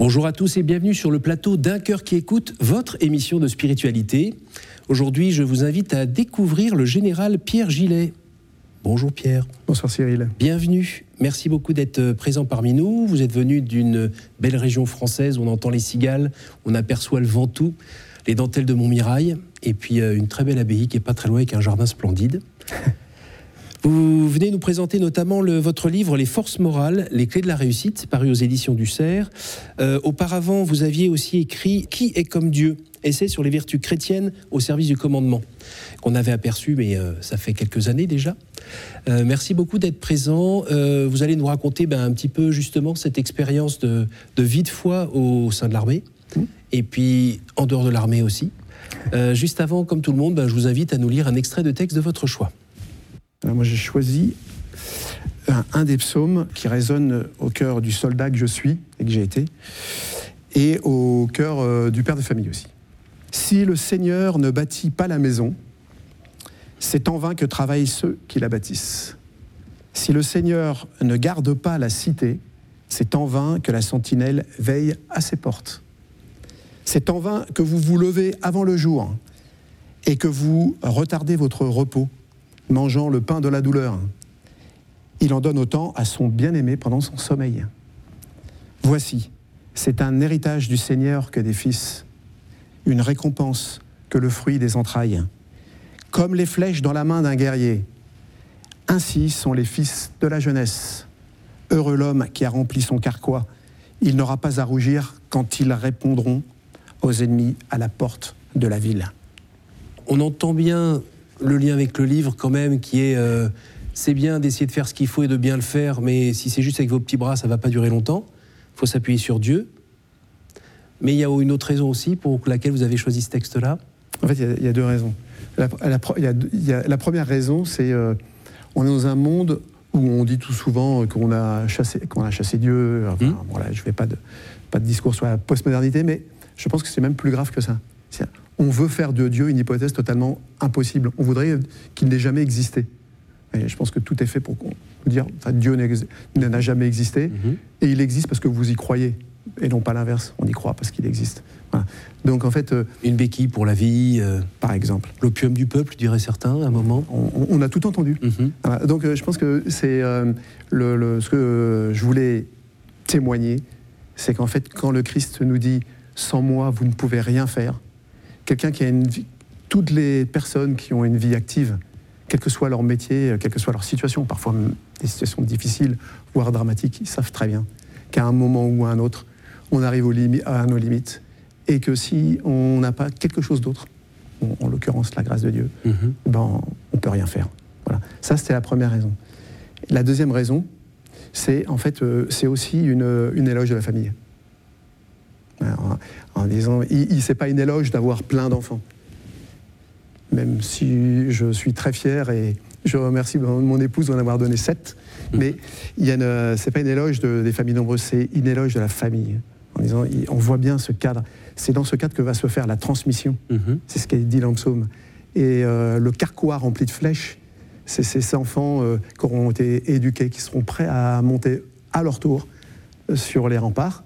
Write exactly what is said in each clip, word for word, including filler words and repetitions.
Bonjour à tous et bienvenue sur le plateau d'Un cœur qui écoute, votre émission de spiritualité. Aujourd'hui, je vous invite à découvrir le général Pierre Gillet. Bonjour Pierre. Bonsoir Cyril. Bienvenue. Merci beaucoup d'être présent parmi nous. Vous êtes venu d'une belle région française où on entend les cigales, on aperçoit le Ventoux, les dentelles de Montmirail, et puis une très belle abbaye qui n'est pas très loin avec un jardin splendide. Vous venez nous présenter notamment le, votre livre « Les forces morales, les clés de la réussite », paru aux éditions du Cerf. Euh, auparavant, vous aviez aussi écrit « Qui est comme Dieu ?» essai sur les vertus chrétiennes au service du commandement, qu'on avait aperçu, mais euh, ça fait quelques années déjà. Euh, merci beaucoup d'être présent. Euh, vous allez nous raconter ben, un petit peu justement cette expérience de, de vie de foi au sein de l'armée, mmh. et puis en dehors de l'armée aussi. Euh, juste avant, comme tout le monde, ben, je vous invite à nous lire un extrait de texte de votre choix. Alors moi j'ai choisi un, un des psaumes qui résonne au cœur du soldat que je suis et que j'ai été, et au cœur euh, du père de famille aussi. Si le Seigneur ne bâtit pas la maison, c'est en vain que travaillent ceux qui la bâtissent. Si le Seigneur ne garde pas la cité, c'est en vain que la sentinelle veille à ses portes. C'est en vain que vous vous levez avant le jour et que vous retardez votre repos, mangeant le pain de la douleur. Il en donne autant à son bien-aimé pendant son sommeil. Voici, c'est un héritage du Seigneur que des fils, une récompense que le fruit des entrailles. Comme les flèches dans la main d'un guerrier, ainsi sont les fils de la jeunesse. Heureux l'homme qui a rempli son carquois, il n'aura pas à rougir quand ils répondront aux ennemis à la porte de la ville. On entend bien le lien avec le livre quand même, qui est euh, c'est bien d'essayer de faire ce qu'il faut et de bien le faire, mais si c'est juste avec vos petits bras, ça ne va pas durer longtemps. Il faut s'appuyer sur Dieu. Mais il y a une autre raison aussi pour laquelle vous avez choisi ce texte-là. En fait, il y a, il y a deux raisons. La, la, il y a, il y a, la première raison, c'est euh, on est dans un monde où on dit tout souvent qu'on a chassé, qu'on a chassé Dieu. Enfin, mmh. voilà, je ne fais pas de, pas de discours sur la postmodernité, mais je pense que c'est même plus grave que ça. C'est, on veut faire de Dieu une hypothèse totalement impossible. On voudrait qu'il n'ait jamais existé. Et je pense que tout est fait pour qu'on dire enfin, Dieu n'a jamais existé, mmh. et il existe parce que vous y croyez, et non pas l'inverse. On y croit parce qu'il existe. Voilà. Donc en fait, euh, une béquille pour la vie, euh, par exemple. L'opium du peuple, diraient certains, à un moment. On, on a tout entendu. Mmh. Voilà. Donc euh, je pense que c'est euh, le, le, ce que euh, je voulais témoigner, c'est qu'en fait, quand le Christ nous dit « sans moi, vous ne pouvez rien faire », quelqu'un qui a une vie, toutes les personnes qui ont une vie active, quel que soit leur métier, quelle que soit leur situation, parfois des situations difficiles, voire dramatiques, ils savent très bien qu'à un moment ou à un autre, on arrive aux limi- à nos limites, et que si on n'a pas quelque chose d'autre, en, en l'occurrence la grâce de Dieu, mm-hmm. ben, on ne peut rien faire. Voilà. Ça, c'était la première raison. La deuxième raison, c'est en fait, euh, c'est aussi une, une éloge de la famille. Alors, en disant, il, il, c'est pas une éloge d'avoir plein d'enfants. Même si je suis très fier et je remercie mon épouse d'en avoir donné sept, mmh. mais il y a une, c'est pas une éloge de, des familles nombreuses, c'est une éloge de la famille. En disant, on voit bien ce cadre. C'est dans ce cadre que va se faire la transmission. Mmh. C'est ce qu'est dit dans le psaume. Et euh, le carquois rempli de flèches, c'est ces enfants euh, qui auront été éduqués, qui seront prêts à monter à leur tour euh, sur les remparts,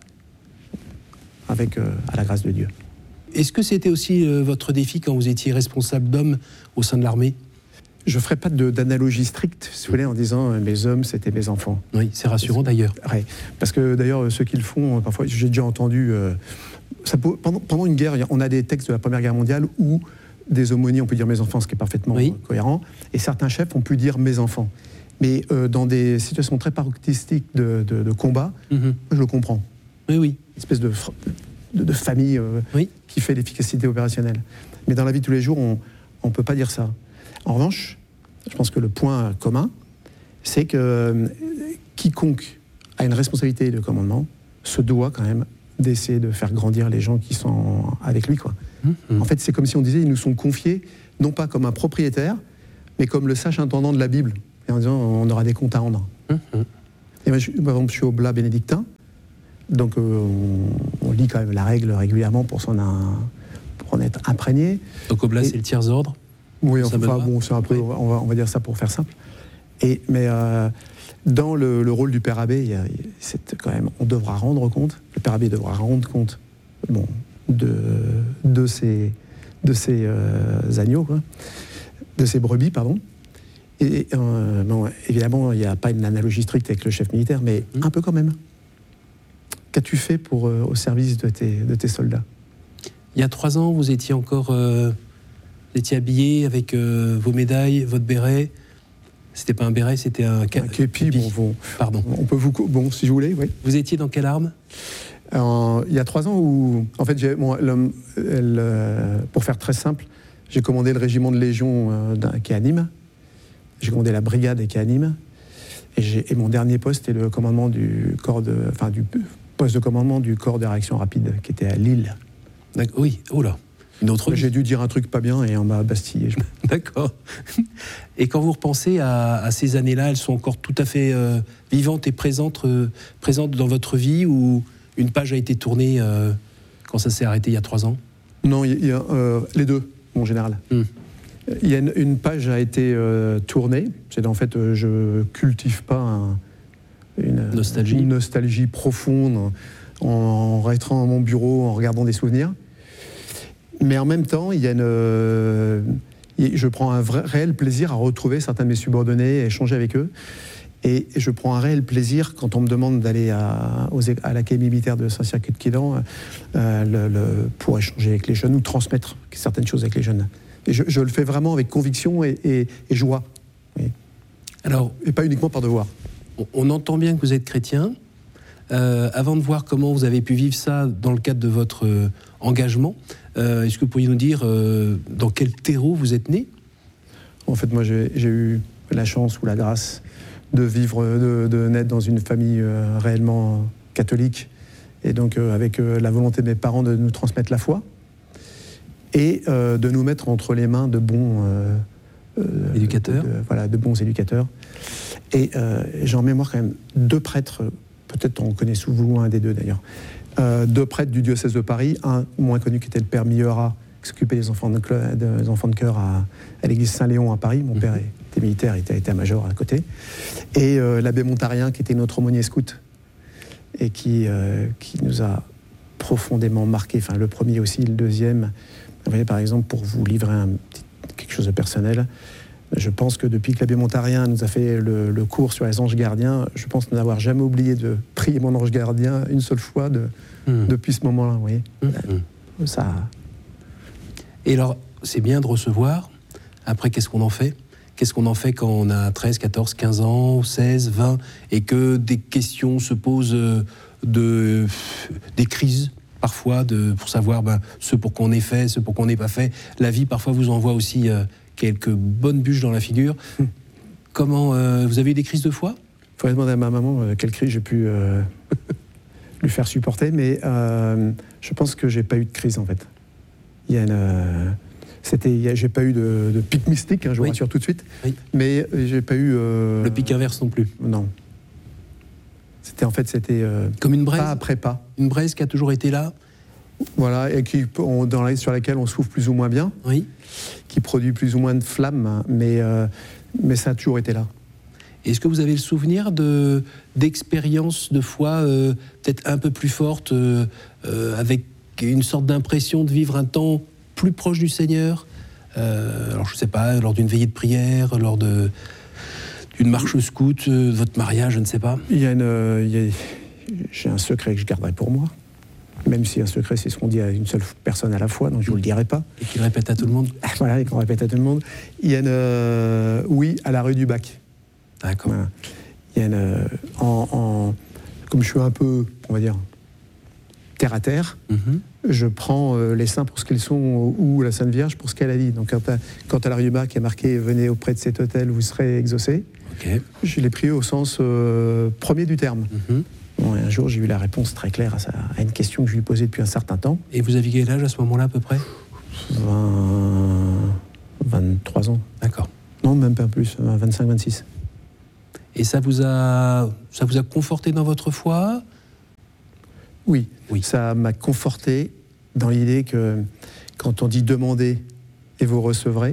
avec, euh, à la grâce de Dieu. Est-ce que c'était aussi euh, votre défi quand vous étiez responsable d'hommes au sein de l'armée ? Je ne ferai pas de, d'analogie stricte, si vous voulez, en disant euh, mes hommes, c'était mes enfants. Oui, c'est rassurant d'ailleurs. Ouais, parce que d'ailleurs, ceux qui le font, parfois, j'ai déjà entendu... Euh, ça peut, pendant, pendant une guerre, on a des textes de la Première Guerre mondiale où des aumôniers, on peut dire mes enfants, ce qui est parfaitement oui. cohérent, et certains chefs ont pu dire mes enfants. Mais euh, dans des situations très paroxystiques de, de, de combat, mm-hmm. je le comprends. Oui, oui. Une espèce de, de, de famille euh, oui. qui fait l'efficacité opérationnelle. Mais dans la vie de tous les jours, on ne peut pas dire ça. En revanche, je pense que le point commun, c'est que euh, quiconque a une responsabilité de commandement se doit quand même d'essayer de faire grandir les gens qui sont avec lui, quoi. Mmh. En fait, c'est comme si on disait, ils nous sont confiés, non pas comme un propriétaire, mais comme le sage intendant de la Bible, et en disant, on aura des comptes à rendre. Mmh. Et moi, je, par exemple, je suis oblat bénédictin, donc euh, on, on lit quand même la règle régulièrement pour, son, pour en être imprégné. Donc oblat, c'est le tiers-ordre ? Oui, enfin, bon, c'est un peu, oui. on, va, on va dire ça pour faire simple. Et, mais, euh, dans le, le rôle du père abbé, il y a, c'est quand même, on devra rendre compte, le père abbé devra rendre compte bon, de, de ses, de ses euh, agneaux, quoi, de ses brebis, pardon. Et euh, bon, évidemment, il n'y a pas une analogie stricte avec le chef militaire, mais mmh. un peu quand même. Qu'as-tu fait pour, euh, au service de tes, de tes soldats? Il y a trois ans, vous étiez encore euh, vous étiez habillé avec euh, vos médailles, votre béret. C'était pas un béret, c'était un, un képi. Bon, bon, pardon. On peut vous, bon, si vous voulez, oui. Vous étiez dans quelle arme? euh, Il y a trois ans où, en fait, j'ai, bon, l'homme, elle, euh, pour faire très simple, j'ai commandé le régiment de Légion euh, qui est à Nîmes. J'ai commandé la brigade qui est à Nîmes. Et, j'ai, et mon dernier poste est le commandement du corps de, enfin, du poste de commandement du corps de réaction rapide qui était à Lille. D'accord. Oui. Oh là. Une autre. J'ai dû dire un truc pas bien et on m'a bastillé. D'accord. Et quand vous repensez à, à ces années-là, elles sont encore tout à fait euh, vivantes et présentes, euh, présentes dans votre vie, ou une page a été tournée euh, quand ça s'est arrêté il y a trois ans? Non, il y a euh, les deux, en général. Mm. Il y a une, une page a été euh, tournée. C'est en fait, euh, je cultive pas un, une, nostalgie. une nostalgie profonde en, en restant à mon bureau, en regardant des souvenirs. Mais en même temps, il y a une, euh, je prends un vrai, réel plaisir à retrouver certains de mes subordonnés, à échanger avec eux. Et je prends un réel plaisir quand on me demande d'aller à, aux, à l'académie militaire de Saint-Cyr-Quillan euh, le, le, pour échanger avec les jeunes ou transmettre certaines choses avec les jeunes. Et je, je le fais vraiment avec conviction et, et, et joie. Oui. Alors, et pas uniquement par devoir. On, on entend bien que vous êtes chrétien. Euh, avant de voir comment vous avez pu vivre ça dans le cadre de votre euh, engagement, euh, est-ce que vous pourriez nous dire euh, dans quel terreau vous êtes né? En fait, moi, j'ai, j'ai eu la chance ou la grâce de vivre, de, de naître dans une famille euh, réellement catholique, et donc euh, avec euh, la volonté de mes parents de nous transmettre la foi, et euh, de nous mettre entre les mains de bons euh, euh, éducateurs. De, de, voilà, de bons éducateurs. Et euh, j'ai en mémoire quand même deux prêtres, peut-être on connaît souvent un des deux d'ailleurs, euh, deux prêtres du diocèse de Paris, un moins connu qui était le père Millera, qui s'occupait des enfants de, de, des enfants de chœur à, à l'église Saint-Léon à Paris. Mon mmh. père était militaire, il était état-major à côté. Et euh, l'abbé Montarien, qui était notre aumônier scout, et qui, euh, qui nous a profondément marqué, enfin le premier aussi, le deuxième. Vous voyez, par exemple, pour vous livrer un petit, quelque chose de personnel, je pense que depuis que l'abbé Montarien nous a fait le, le cours sur les anges gardiens, je pense n'avoir jamais oublié de prier mon ange gardien une seule fois de, mmh. depuis ce moment-là. Vous voyez, mmh. ça. Et alors, c'est bien de recevoir. Après, qu'est-ce qu'on en fait? Qu'est-ce qu'on en fait quand on a treize, quatorze, quinze ans, seize, vingt, et que des questions se posent, de, des crises parfois, de, pour savoir ben, ce pour qu'on ait fait, ce pour qu'on n'ait pas fait. La vie, parfois, vous envoie aussi euh, quelques bonnes bûches dans la figure. Hum. Comment, euh, vous avez eu des crises de foi? Il faudrait demander à ma maman euh, quelle crise j'ai pu euh, lui faire supporter, mais euh, je pense que j'ai pas eu de crise, en fait. Il y a une... Euh, C'était, j'ai pas eu de, de pic mystique, hein, je vous oui. rassure tout de suite, oui. mais j'ai pas eu... Euh, le pic inverse non plus. Non. C'était en fait, c'était... Euh, comme une braise. Pas après pas. Une braise qui a toujours été là. Voilà, et qui, on, dans la, sur laquelle on souffle plus ou moins bien, oui. qui produit plus ou moins de flammes, mais, euh, mais ça a toujours été là. Est-ce que vous avez le souvenir de, d'expériences de foi euh, peut-être un peu plus fortes, euh, euh, avec une sorte d'impression de vivre un temps plus proche du Seigneur, euh, alors je ne sais pas, lors d'une veillée de prière, lors de, d'une marche scout, euh, de votre mariage, je ne sais pas. Il y a une, euh, il y a, j'ai un secret que je garderai pour moi, même si un secret c'est ce qu'on dit à une seule personne à la fois, donc je ne vous le dirai pas. Et qu'il répète à tout le monde. Voilà, et qu'on répète à tout le monde. Il y a une, euh, oui, à la rue du Bac. D'accord. Voilà. Il y a une, en, en, comme je suis un peu, on va dire, terre à terre, mm-hmm. je prends euh, les saints pour ce qu'ils sont ou la Sainte Vierge pour ce qu'elle a dit. Donc quand à, quand à la rue du Bac est marqué « Venez auprès de cet hôtel, vous serez exaucés okay. », je l'ai pris au sens euh, premier du terme. Mm-hmm. Bon, un jour, j'ai eu la réponse très claire à, sa, à une question que je lui posais depuis un certain temps. Et vous aviez quel âge à ce moment-là à peu près? vingt, vingt-trois ans. D'accord. Non, même pas plus, vingt-cinq, vingt-six. Et ça vous a, ça vous a conforté dans votre foi? Oui, oui, ça m'a conforté dans l'idée que quand on dit « demandez et vous recevrez »,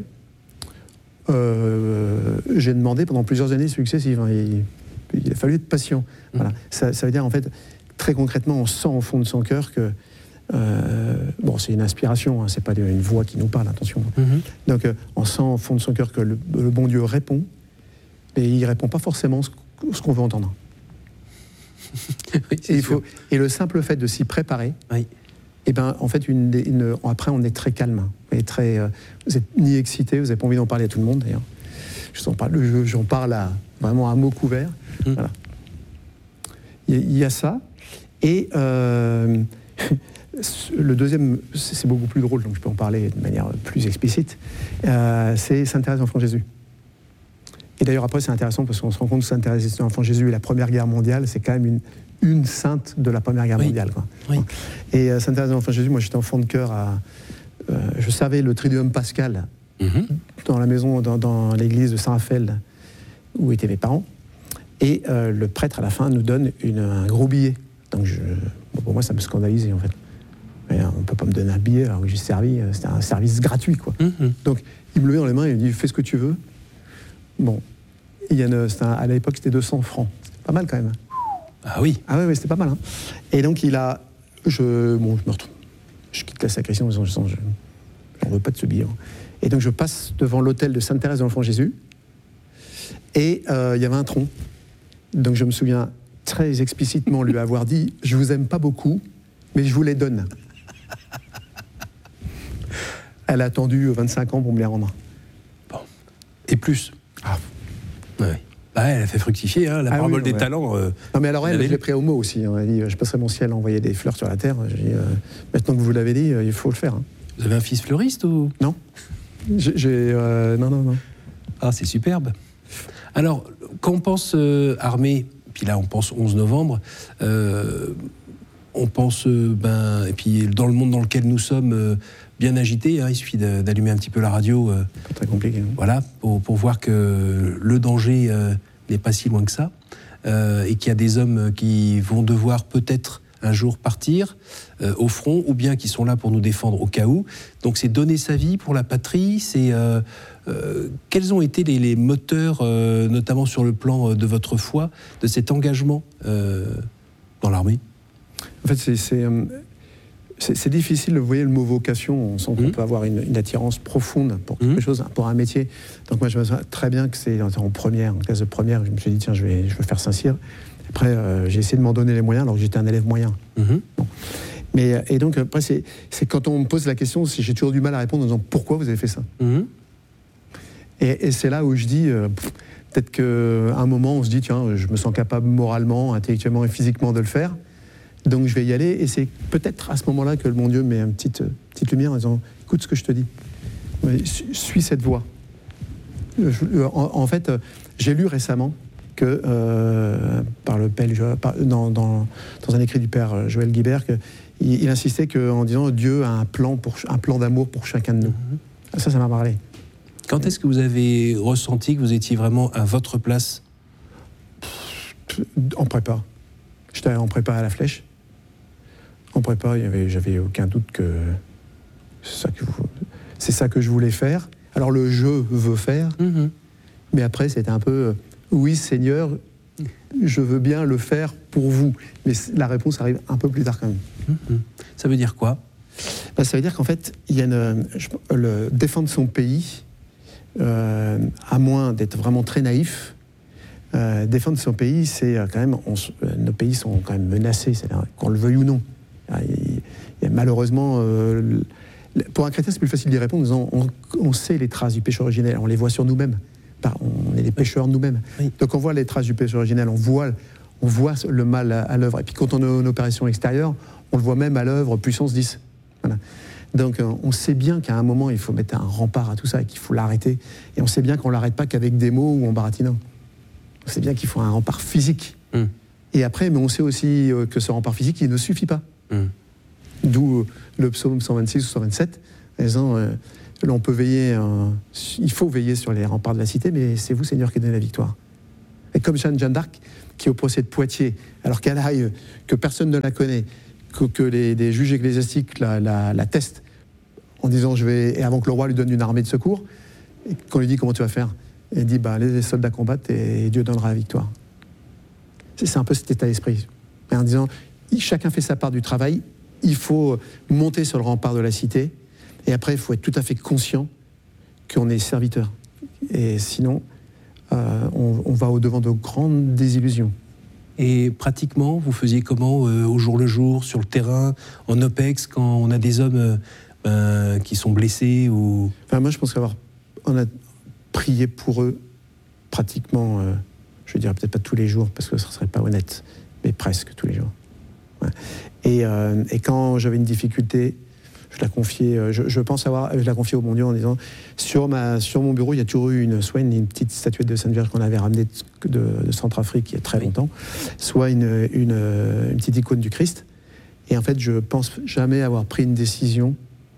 euh, j'ai demandé pendant plusieurs années successives, hein, et il a fallu être patient. Mmh. Voilà. Ça, ça veut dire, en fait, très concrètement, on sent au fond de son cœur que, euh, bon, c'est une inspiration, hein, c'est pas une voix qui nous parle, attention. Mmh. Donc, euh, on sent au fond de son cœur que le, le bon Dieu répond, mais il répond pas forcément ce, ce qu'on veut entendre. Oui, et, il faut, et le simple fait de s'y préparer, oui. Et ben, en fait, une, une, après, on est très calme. Et très, euh, vous n'êtes ni excité, vous n'avez pas envie d'en parler à tout le monde, d'ailleurs. Je en parle, je, j'en parle à, vraiment à mots couverts. Mmh. Voilà. Il y, il y a ça. Et euh, le deuxième, c'est beaucoup plus drôle, donc je peux en parler de manière plus explicite, euh, c'est Sainte Thérèse d'Enfant Jésus. Et d'ailleurs, après, c'est intéressant parce qu'on se rend compte que Sainte Thérèse d'Enfant Jésus et la Première Guerre mondiale, c'est quand même une, une sainte de la Première Guerre oui. mondiale. Quoi. Oui. Et euh, Sainte Thérèse d'Enfant Jésus, moi j'étais enfant de cœur, à, euh, je savais le Triduum Pascal mm-hmm. dans la maison, dans, dans l'église de Saint-Raphaël, où étaient mes parents. Et euh, le prêtre, à la fin, nous donne une, un gros billet. Donc je, bon, pour moi, ça me scandalisait, en fait. Mais, on ne peut pas me donner un billet alors que j'ai servi, c'était un service gratuit, quoi. Mm-hmm. Donc il me le met dans les mains et il me dit « fais ce que tu veux ». Bon, il y a une, un, à l'époque, c'était deux cents francs. C'était pas mal, quand même. Ah oui. Ah oui, oui, c'était pas mal. Hein. Et donc, il a... Je, bon, je me retrouve... Je quitte la sacristie en disant, je sens, je n'en veux pas de ce billet. Et donc, je passe devant l'autel de Sainte Thérèse de l'Enfant Jésus. Et euh, il y avait un tronc. Donc, je me souviens très explicitement lui avoir dit, je vous aime pas beaucoup, mais je vous les donne. Elle a attendu vingt-cinq ans pour me les rendre. Bon. Et plus. Ah. Ouais. Bah, elle a fait fructifier, hein, la ah parabole oui, des ouais. talents. Euh, non, mais alors elle, je l'ai pris au mot aussi. Hein. Elle a dit, je passerai mon ciel à envoyer des fleurs sur la terre. J'ai dit, euh, maintenant que vous l'avez dit, euh, il faut le faire. Hein. Vous avez un fils fleuriste ou... Non. J'ai, j'ai, euh, non, non, non. Ah, c'est superbe. Alors, quand on pense euh, armée, puis là on pense onze novembre, euh, on pense, euh, ben, et puis dans le monde dans lequel nous sommes, euh, bien agité, hein, il suffit de, d'allumer un petit peu la radio. Euh, pas très compliqué. Hein. Voilà, pour, pour voir que le danger euh, n'est pas si loin que ça, euh, et qu'il y a des hommes qui vont devoir peut-être un jour partir euh, au front, ou bien qui sont là pour nous défendre au cas où. Donc c'est donner sa vie pour la patrie, c'est... Euh, euh, quels ont été les, les moteurs, euh, notamment sur le plan euh, de votre foi, de cet engagement euh, dans l'armée ? En fait, c'est... c'est euh... C'est, c'est difficile, vous voyez le mot vocation, on sent qu'on mmh. peut avoir une, une attirance profonde pour quelque mmh. chose, pour un métier. Donc moi je me souviens très bien que c'est en première, en classe de première, je me suis dit tiens je vais, je vais faire Saint-Cyr. Après euh, j'ai essayé de m'en donner les moyens alors que j'étais un élève moyen. Mmh. Bon. Mais, et donc après c'est, c'est quand on me pose la question, j'ai toujours du mal à répondre en disant pourquoi vous avez fait ça mmh. et, et c'est là où je dis, euh, pff, peut-être qu'à un moment on se dit tiens je me sens capable moralement, intellectuellement et physiquement de le faire. Donc je vais y aller, et c'est peut-être à ce moment-là que le bon Dieu met une petite, petite lumière en disant « Écoute ce que je te dis, suis cette voie ». En, en fait, j'ai lu récemment que, euh, par le père, par, dans, dans, dans un écrit du père Joël Guibert, qu'il il insistait que, en disant « Dieu a un plan, pour, un plan d'amour pour chacun de nous mm-hmm. ». Ça, ça m'a parlé. Quand est-ce que vous avez ressenti que vous étiez vraiment à votre place ? En prépa. J'étais en prépa à la Flèche. En prépa, il y avait, j'avais aucun doute que c'est ça que, vous, c'est ça que je voulais faire. Alors le je veux faire, mm-hmm. mais après c'était un peu oui Seigneur, je veux bien le faire pour vous. Mais la réponse arrive un peu plus tard quand même. Mm-hmm. Ça veut dire quoi ? Ben, ça veut dire qu'en fait, il y a une, le défendre son pays, euh, à moins d'être vraiment très naïf. Euh, défendre son pays, c'est quand même, on, nos pays sont quand même menacés, c'est-à-dire qu'on le veuille ou non. Il y a malheureusement, euh, pour un chrétien, c'est plus facile d'y répondre en disant on, on sait les traces du péché originel, on les voit sur nous-mêmes. On est des pécheurs nous-mêmes. Oui. Donc on voit les traces du péché originel, on voit, on voit le mal à, à l'œuvre. Et puis quand on est en opération extérieure, on le voit même à l'œuvre puissance dix. Voilà. Donc on sait bien qu'à un moment, il faut mettre un rempart à tout ça et qu'il faut l'arrêter. Et on sait bien qu'on ne l'arrête pas qu'avec des mots ou en baratinant. On sait bien qu'il faut un rempart physique. Mm. Et après, mais on sait aussi que ce rempart physique, il ne suffit pas. Mm. D'où le psaume cent vingt-six ou cent vingt-sept, en disant, euh, on peut veiller, euh, il faut veiller sur les remparts de la cité, mais c'est vous, Seigneur, qui donnez la victoire. Et comme Jeanne, Jeanne d'Arc, qui est au procès de Poitiers, alors qu'elle arrive, que personne ne la connaît, que, que les, les juges ecclésiastiques la, la, la testent, en disant, je vais, et avant que le roi lui donne une armée de secours, et qu'on lui dit, comment tu vas faire ? Elle dit, bah, les soldats combattent et Dieu donnera la victoire. C'est, c'est un peu cet état d'esprit. En disant, chacun fait sa part du travail, il faut monter sur le rempart de la cité, et après, il faut être tout à fait conscient qu'on est serviteur. Et sinon, euh, on, on va au-devant de grandes désillusions. Et pratiquement, vous faisiez comment euh, au jour le jour, sur le terrain, en OPEX, quand on a des hommes euh, euh, qui sont blessés ou... Enfin, moi, je pense qu'avoir, on a prié pour eux pratiquement, euh, je dirais peut-être pas tous les jours, parce que ce ne serait pas honnête, mais presque tous les jours. Ouais. Et, euh, et quand j'avais une difficulté, je la confiais, je, je pense avoir, je la confiais au bon Dieu en disant, sur, ma, sur mon bureau, il y a toujours eu une, soit une, une petite statuette de Sainte Vierge qu'on avait ramenée de, de, de Centrafrique il y a très longtemps, soit une, une, une petite icône du Christ. Et en fait, je pense jamais avoir pris une décision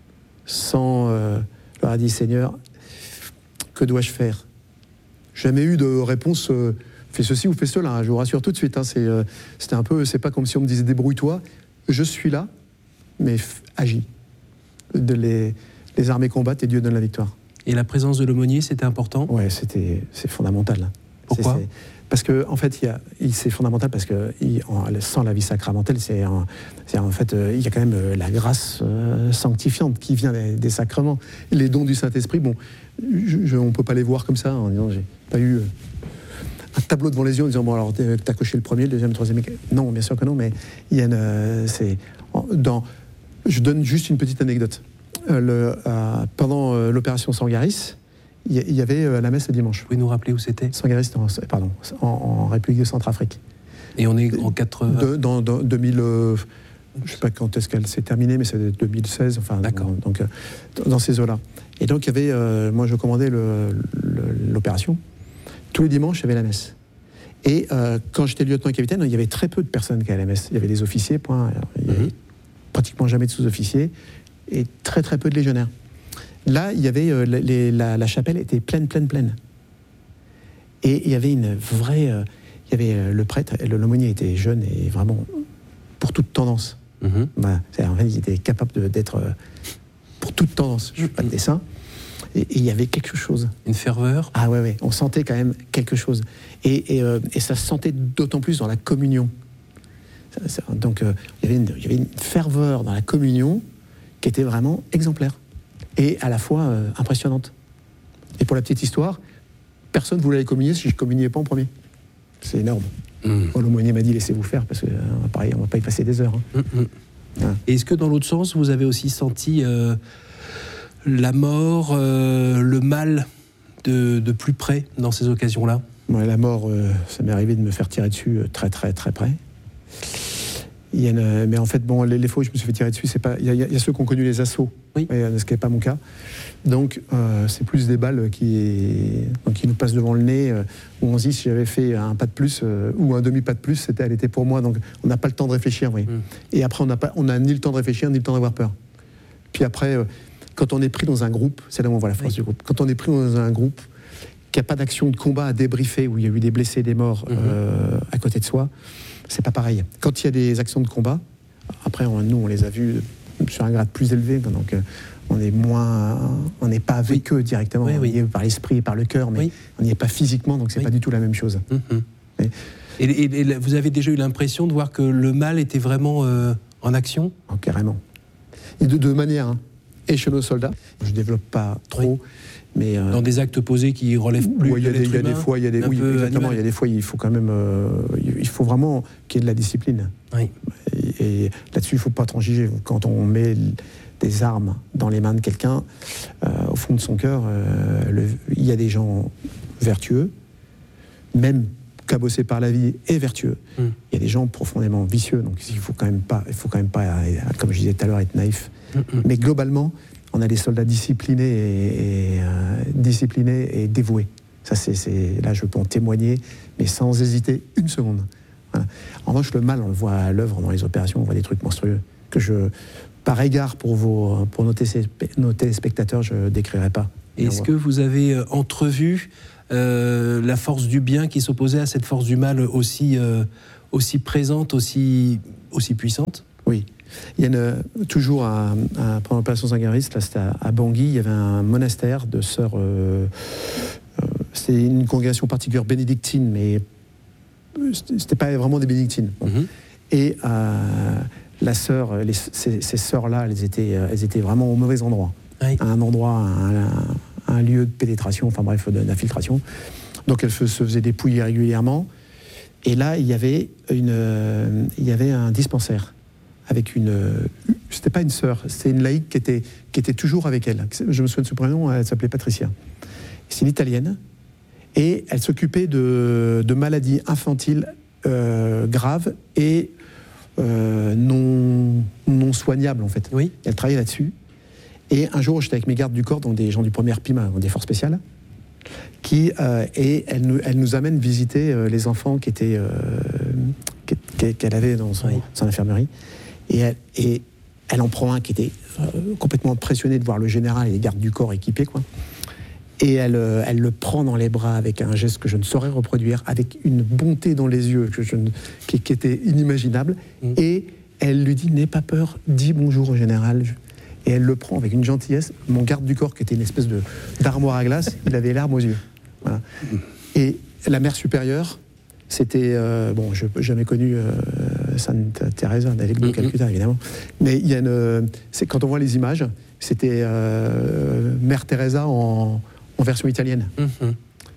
sans euh, leur avoir dit, Seigneur, que dois-je faire? Jamais eu de réponse, euh, fais ceci ou fais cela, hein, je vous rassure tout de suite. Hein, c'est, euh, c'était un peu, c'est pas comme si on me disait, débrouille-toi, je suis là, mais f- agis. De les, les armées combattent et Dieu donne la victoire. Et la présence de l'aumônier, c'était important? Ouais, c'était, c'est fondamental. Pourquoi? c'est, c'est, Parce que en fait, il y a, il, c'est fondamental parce que il, en, sans la vie sacramentelle, c'est, en, c'est en fait, euh, il y a quand même euh, la grâce euh, sanctifiante qui vient des, des sacrements. Les dons du Saint-Esprit, bon, je, je, on peut pas les voir comme ça en disant j'ai pas eu euh, un tableau devant les yeux en disant bon alors t'as coché le premier, le deuxième, le troisième. Non, bien sûr que non, mais il y a une, euh, c'est dans. Je donne juste une petite anecdote. Euh, le, euh, pendant euh, l'opération Sangaris, il y, y avait euh, la messe le dimanche. Vous pouvez nous rappeler où c'était? Sangaris, c'était en, pardon, en, en République de Centrafrique. Et on est en quatre-vingts de, dans, dans deux mille, euh, je ne sais pas quand est-ce qu'elle s'est terminée, mais c'est deux mille seize, enfin, d'accord. Dans, donc, euh, dans ces eaux-là. Et donc, il y avait, euh, moi, je commandais le, le, l'opération. Tous les dimanches, il y avait la messe. Et euh, quand j'étais lieutenant-capitaine, il y avait très peu de personnes qui allaient à la messe. Il y avait des officiers, point. Il y avait, mm-hmm. pratiquement jamais de sous-officiers, et très très peu de légionnaires. Là, il y avait, euh, les, la, la chapelle était pleine, pleine, pleine. Et il y avait une vraie... Euh, il y avait euh, le prêtre, le, l'aumônier était jeune et vraiment pour toute tendance. Mm-hmm. Bah, en fait, il était capable de, d'être euh, pour toute tendance. Je ne fais pas de dessin. Et, et il y avait quelque chose. Une ferveur? Ah ouais, ouais, on sentait quand même quelque chose. Et, et, euh, et ça se sentait d'autant plus dans la communion. Donc euh, il, y avait une, il y avait une ferveur dans la communion qui était vraiment exemplaire et à la fois euh, impressionnante. Et pour la petite histoire, personne ne voulait aller communier si je ne communiais pas en premier. C'est énorme. Mmh. Bon, l'aumônier m'a dit laissez-vous faire parce que euh, pareil, on ne va pas y passer des heures. Hein. Mmh. Hein. Et est-ce que dans l'autre sens, vous avez aussi senti euh, la mort, euh, le mal de, de plus près dans ces occasions-là? Ouais, la mort, euh, ça m'est arrivé de me faire tirer dessus euh, très très très près. Il y a une, mais en fait, bon, les, les fois où je me suis fait tirer dessus, c'est pas. Il y, a, il y a ceux qui ont connu les assauts, oui. Mais, ce qui n'est pas mon cas. Donc, euh, c'est plus des balles qui, donc, qui nous passent devant le nez, euh, où on se dit si j'avais fait un pas de plus euh, ou un demi pas de plus, c'était, elle était pour moi. Donc, on n'a pas le temps de réfléchir, oui. Mm. Et après, on n'a pas, on n'a ni le temps de réfléchir ni le temps d'avoir peur. Puis après, euh, quand on est pris dans un groupe, c'est là où on voit la force oui. du groupe. Quand on est pris dans un groupe, qu'il n'y a pas d'action de combat à débriefer, où il y a eu des blessés, des morts mm-hmm. euh, à côté de soi. C'est pas pareil. Quand il y a des actions de combat, après, on, nous, on les a vus sur un grade plus élevé, donc euh, on est moins, on n'est pas avec oui. eux directement, oui, oui. on y est par l'esprit et par le cœur, mais oui. on n'y est pas physiquement, donc c'est oui. pas du tout la même chose. Mm-hmm. Et, et, et vous avez déjà eu l'impression de voir que le mal était vraiment euh, en action? Oh, carrément. Et de deux manières. Hein. Et chez nos soldats, je développe pas trop. Oui. Mais euh, dans des actes posés qui relèvent plus ouais, de l'être humain. Il y a des fois, il y a des, oui, exactement. Animal. Il y a des fois, il faut quand même, euh, il faut vraiment qu'il y ait de la discipline. Oui. Et, et là-dessus, il ne faut pas transiger. Quand on met des armes dans les mains de quelqu'un, euh, au fond de son cœur, euh, le, il y a des gens vertueux, même cabossés par la vie et vertueux. Mm. Il y a des gens profondément vicieux. Donc, il faut quand même pas, il faut quand même pas, comme je disais tout à l'heure, être naïf. Mm-mm. Mais globalement, on a des soldats disciplinés et, et, euh, disciplinés et dévoués. Ça, c'est, c'est, là, je peux en témoigner, mais sans hésiter une seconde. Voilà. En revanche, le mal, on le voit à l'œuvre dans les opérations, on voit des trucs monstrueux que je, par égard pour, vos, pour nos, télé, nos téléspectateurs, je ne décrirai pas. Est-ce que vous avez entrevu euh, la force du bien qui s'opposait à cette force du mal aussi, euh, aussi présente, aussi, aussi puissante? Oui. Il y a une, toujours à, à, pendant l'opération Sangaris, là c'était à, à Bangui, il y avait un monastère de sœurs. Euh, euh, c'est une congrégation particulière bénédictine, mais c'était pas vraiment des bénédictines. Bon. Mm-hmm. Et euh, la sœur, les, ces, ces sœurs-là, elles étaient, elles étaient vraiment au mauvais endroit. Oui. À un endroit, un, un, un lieu de pénétration, enfin bref, d'infiltration. Donc elles se, se faisaient dépouiller régulièrement. Et là, il y avait, une, euh, il y avait un dispensaire avec une... C'était pas une sœur, c'était une laïque qui était, qui était toujours avec elle. Je me souviens de ce prénom, elle s'appelait Patricia. C'est une Italienne. Et elle s'occupait de, de maladies infantiles euh, graves et euh, non, non soignables, en fait. Oui. Elle travaillait là-dessus. Et un jour, j'étais avec mes gardes du corps, donc des gens du premier P I M A, des forces spéciales, qui, euh, et elle nous, elle nous amène visiter euh, les enfants qui étaient, euh, qu'elle avait dans son, oui. son infirmerie. Et elle, et elle en prend un qui était euh, complètement impressionné de voir le général et les gardes du corps équipés, quoi. Et elle, euh, elle le prend dans les bras avec un geste que je ne saurais reproduire, avec une bonté dans les yeux que je ne, qui, qui était inimaginable. Mmh. Et elle lui dit « N'aie pas peur, dis bonjour au général ». Et elle le prend avec une gentillesse. Mon garde du corps, qui était une espèce de, d'armoire à glace, il avait les larmes aux yeux. Voilà. Et la mère supérieure, c'était... Euh, bon, je n'ai jamais connu euh, Sainte Thérèse d'Avec de Calcutta, évidemment. Mais il y a une, c'est, quand on voit les images, c'était euh, Mère Teresa en... en version italienne. Mm-hmm.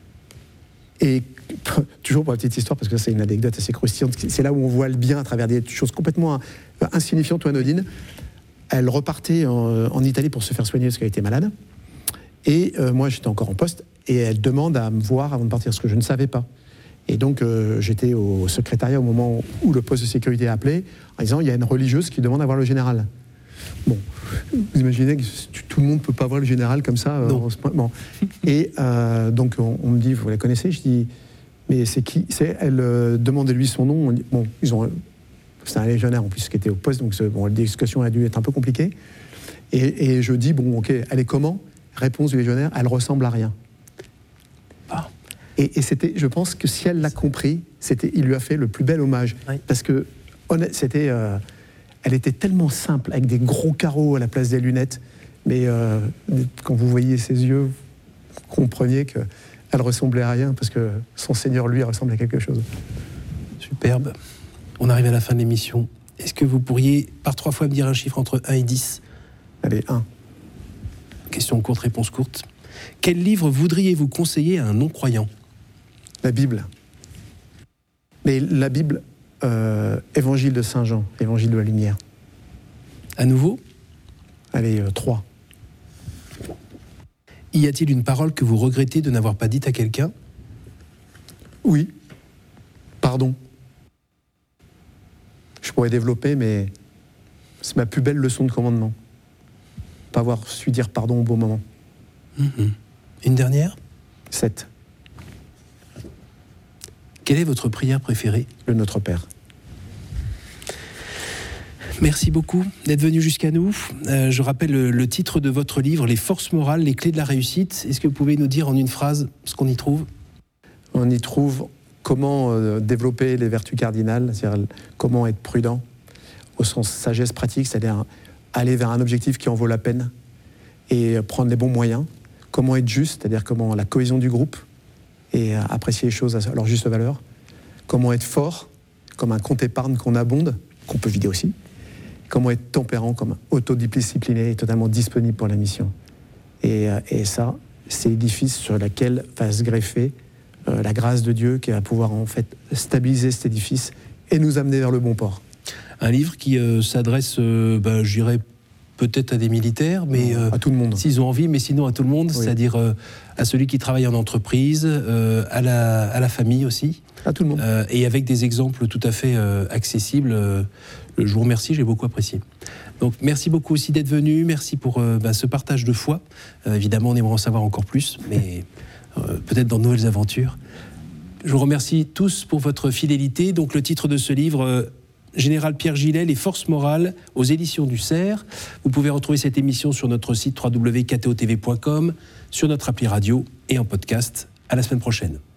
Et toujours pour la petite histoire, parce que c'est une anecdote assez croustillante, c'est là où on voit le bien à travers des choses complètement insignifiantes ou anodines. Elle repartait en, en Italie pour se faire soigner parce qu'elle était malade. Et euh, moi, j'étais encore en poste. Et elle demande à me voir avant de partir, ce que je ne savais pas. Et donc, euh, j'étais au secrétariat au moment où le poste de sécurité a appelé, en disant, il y a une religieuse qui demande à voir le général. Bon, vous imaginez que tout le monde ne peut pas voir le général comme ça. Non. Euh, bon. Et euh, donc, on, on me dit, vous la connaissez ? Je dis, mais c'est qui ? C'est, elle euh, demandait-lui son nom. On dit, bon, ils ont, c'était un légionnaire en plus qui était au poste, donc bon, la discussion a dû être un peu compliquée. Et, et je dis, bon, ok, elle est comment ? Réponse du légionnaire, elle ressemble à rien. Ah. Et, et c'était, je pense que si elle l'a compris, c'était, il lui a fait le plus bel hommage. Oui. Parce que honnête, c'était... Euh, elle était tellement simple, avec des gros carreaux à la place des lunettes, mais euh, quand vous voyiez ses yeux, vous compreniez qu'elle ressemblait à rien, parce que son Seigneur, lui, ressemble à quelque chose. Superbe. On arrive à la fin de l'émission. Est-ce que vous pourriez, par trois fois, me dire un chiffre entre un et dix ? Allez, un. Question courte, réponse courte. Quel livre voudriez-vous conseiller à un non-croyant ? La Bible. Mais la Bible... Euh, Évangile de Saint Jean, Évangile de la lumière. À nouveau ? Allez, euh, trois. Y a-t-il une parole que vous regrettez de n'avoir pas dite à quelqu'un ? Oui. Pardon. Je pourrais développer, mais c'est ma plus belle leçon de commandement. Pas avoir su dire pardon au bon moment. Mmh. Une dernière ? Sept. Quelle est votre prière préférée ? Le Notre Père. Merci beaucoup d'être venu jusqu'à nous. Euh, je rappelle le, le titre de votre livre, Les forces morales, les clés de la réussite. Est-ce que vous pouvez nous dire en une phrase ce qu'on y trouve ? On y trouve comment euh, développer les vertus cardinales, c'est-à-dire comment être prudent, au sens sagesse pratique, c'est-à-dire aller vers un objectif qui en vaut la peine et prendre les bons moyens. Comment être juste, c'est-à-dire comment la cohésion du groupe, et apprécier les choses à leur juste valeur. Comment être fort, comme un compte épargne qu'on abonde, qu'on peut vider aussi. Comment être tempérant, comme autodiscipliné et totalement disponible pour la mission. Et, et ça, c'est l'édifice sur lequel va se greffer euh, la grâce de Dieu qui va pouvoir en fait stabiliser cet édifice et nous amener vers le bon port. Un livre qui euh, s'adresse, euh, bah, je dirais, peut-être à des militaires, mais euh, à tout le monde. S'ils ont envie, mais sinon à tout le monde, oui. C'est-à-dire euh, à celui qui travaille en entreprise, euh, à, la, à la famille aussi. À tout le monde. Euh, et avec des exemples tout à fait euh, accessibles. Euh, je vous remercie, j'ai beaucoup apprécié. Donc merci beaucoup aussi d'être venu, merci pour euh, bah, ce partage de foi. Euh, évidemment, on aimerait en savoir encore plus, mais euh, peut-être dans de nouvelles aventures. Je vous remercie tous pour votre fidélité. Donc le titre de ce livre... Euh, Général Pierre Gillet, Les forces morales, aux éditions du Cerf. Vous pouvez retrouver cette émission sur notre site w w w point k t o t v point com, sur notre appli radio et en podcast. À la semaine prochaine.